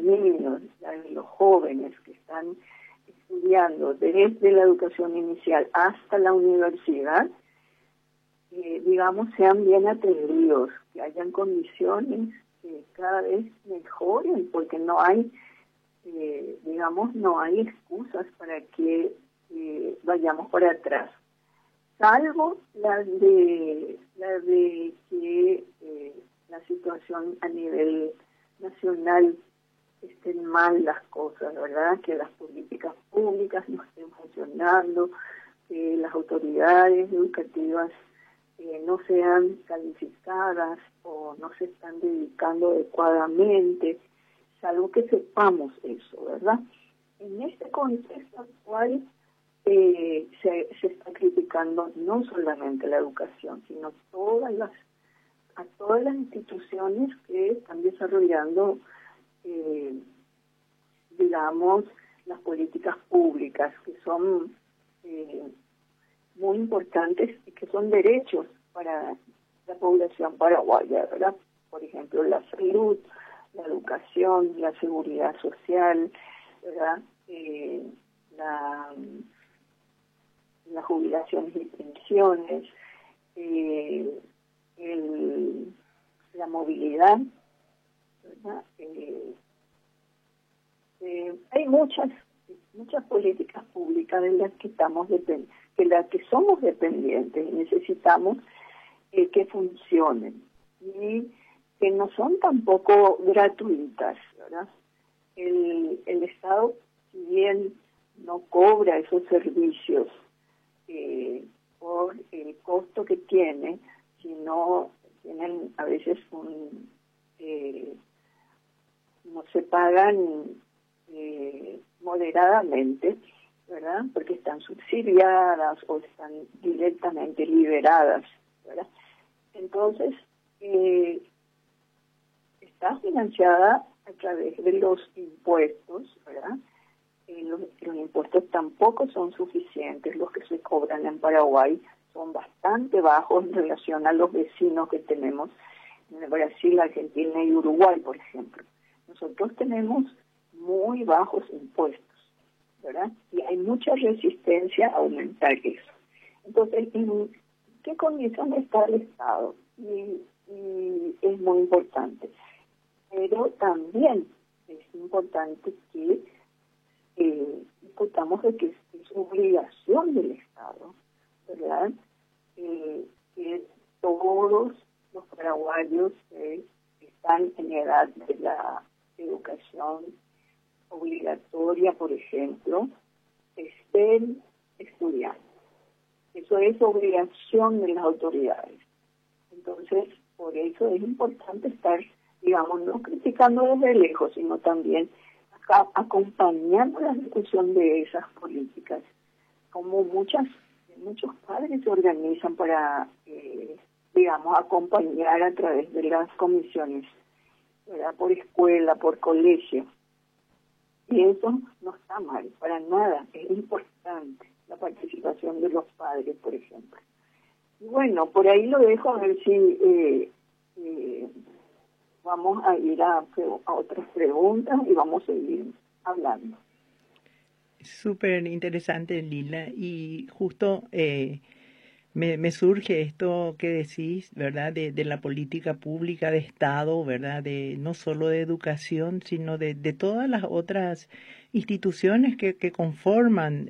niños, la de los jóvenes que están estudiando desde la educación inicial hasta la universidad, digamos, sean bien atendidos, que hayan condiciones que cada vez mejoren, porque no hay, digamos, no hay excusas para que vayamos para atrás, salvo la de que la situación a nivel nacional estén mal las cosas, ¿verdad? Que las políticas públicas no estén funcionando, que las autoridades educativas no sean calificadas o no se están dedicando adecuadamente, salvo que sepamos eso, ¿verdad? En este contexto actual se está criticando no solamente la educación, sino a todas las instituciones que están desarrollando, digamos, las políticas públicas, que son muy importantes y que son derechos para la población paraguaya, ¿verdad? Por ejemplo, la salud, la educación, la seguridad social, ¿verdad? Las jubilaciones y pensiones, la movilidad, ¿verdad? Hay muchas políticas públicas de las que somos dependientes y necesitamos que funcionen y que no son tampoco gratuitas, ¿verdad? El Estado, si bien no cobra esos servicios por el costo que tiene, sino tienen a veces no se pagan moderadamente, ¿verdad? Porque están subsidiadas o están directamente liberadas, ¿verdad? Entonces, está financiada a través de los impuestos, ¿verdad? Los impuestos tampoco son suficientes, los que se cobran en Paraguay son bastante bajos en relación a los vecinos que tenemos en Brasil, Argentina y Uruguay, por ejemplo. Nosotros tenemos muy bajos impuestos, ¿verdad? Y hay mucha resistencia a aumentar eso. Entonces, ¿en qué condición está el Estado? Y es muy importante. Pero también es importante que discutamos de que es obligación del Estado, ¿verdad? Que todos los paraguayos que están en edad de la educación obligatoria, por ejemplo, estén estudiando. Eso es obligación de las autoridades. Entonces, por eso es importante estar, digamos, no criticando desde lejos, sino también acompañando la discusión de esas políticas, como muchos padres se organizan para, digamos, acompañar a través de las comisiones, ¿verdad? Por escuela, por colegio. Y eso no está mal, para nada, es importante la participación de los padres, por ejemplo. Y bueno, por ahí lo dejo, a ver si vamos a ir a otras preguntas y vamos a seguir hablando. Súper interesante, Lila, y justo me surge esto que decís, ¿verdad? De la política pública de Estado, ¿verdad? No solo de educación, sino de todas las otras instituciones que conforman,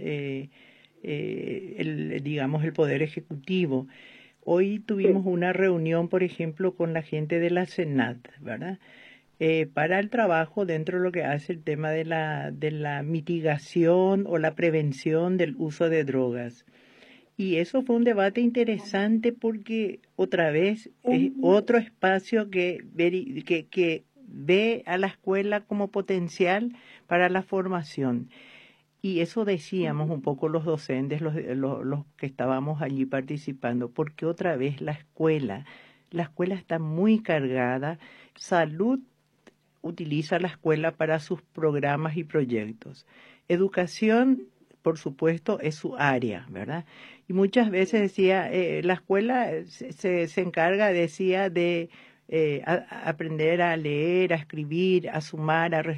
digamos, el Poder Ejecutivo. Hoy tuvimos una reunión, por ejemplo, con la gente de la Senat, ¿verdad? Para el trabajo dentro de lo que hace el tema de la mitigación o la prevención del uso de drogas. Y eso fue un debate interesante porque otra vez es otro espacio que ve a la escuela como potencial para la formación. Y eso decíamos un poco los docentes, los que estábamos allí participando, porque otra vez la escuela está muy cargada. Salud utiliza la escuela para sus programas y proyectos. Educación, por supuesto, es su área, ¿verdad? Y muchas veces decía, la escuela se encarga, decía, de aprender a leer, a escribir, a sumar, a